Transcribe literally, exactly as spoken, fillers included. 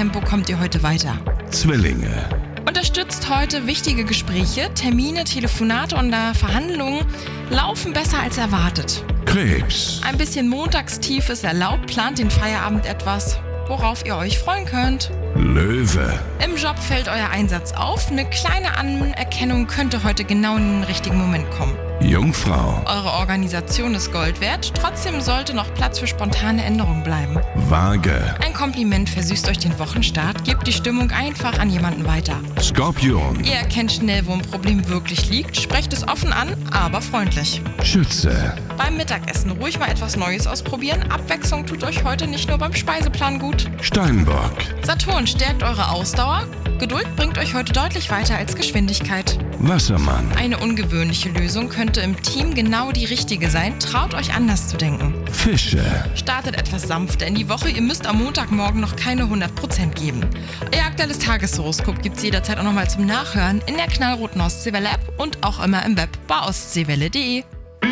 Tempo kommt ihr heute weiter. Zwillinge. Unterstützt heute wichtige Gespräche, Termine, Telefonate und Verhandlungen laufen besser als erwartet. Krebs. Ein bisschen Montagstief ist erlaubt, plant den Feierabend etwas, worauf ihr euch freuen könnt. Löwe. Im Job fällt euer Einsatz auf, eine kleine Anerkennung könnte heute genau in den richtigen Moment kommen. Jungfrau. Eure Organisation ist Gold wert, trotzdem sollte noch Platz für spontane Änderungen bleiben. Waage. Ein Kompliment versüßt euch den Wochenstart, gebt die Stimmung einfach an jemanden weiter. Skorpion. Ihr erkennt schnell, wo ein Problem wirklich liegt, sprecht es offen an, aber freundlich. Schütze. Beim Mittagessen ruhig mal etwas Neues ausprobieren, Abwechslung tut euch heute nicht nur beim Speiseplan gut. Steinbock. Saturn stärkt eure Ausdauer, Geduld bringt euch heute deutlich weiter als Geschwindigkeit. Wassermann. Eine ungewöhnliche Lösung könnte im Team genau die richtige sein, traut euch anders zu denken. Fische. Startet etwas sanfter in die Woche, ihr müsst am Montagmorgen noch keine hundert Prozent geben. Euer aktuelles Tageshoroskop gibt es jederzeit auch nochmal zum Nachhören in der knallroten Ostseewelle App und auch immer im Web bei ostseewelle punkt de.